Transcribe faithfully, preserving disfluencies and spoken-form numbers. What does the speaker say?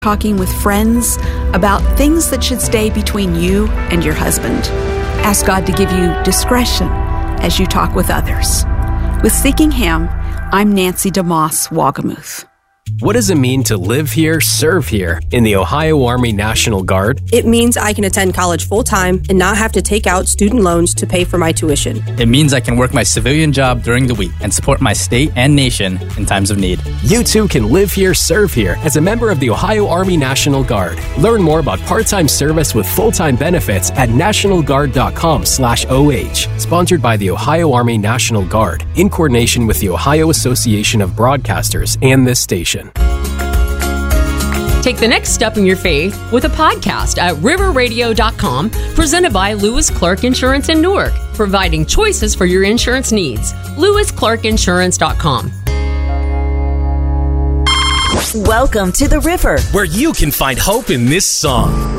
talking with friends about things that should stay between you and your husband. Ask God to give you discretion as you talk with others. With Seeking Him, I'm Nancy DeMoss Wagamuth. What does it mean to live here, serve here in the Ohio Army National Guard? It means I can attend college full-time and not have to take out student loans to pay for my tuition. It means I can work my civilian job during the week and support my state and nation in times of need. You too can live here, serve here as a member of the Ohio Army National Guard. Learn more about part-time service with full-time benefits at nationalguard.com slash OH. Sponsored by the Ohio Army National Guard in coordination with the Ohio Association of Broadcasters and this station. Take the next step in your faith with a podcast at river radio dot com, presented by Lewis Clark Insurance in Newark, providing choices for your insurance needs. lewis clark insurance dot com. Welcome to The River, where you can find hope in this song.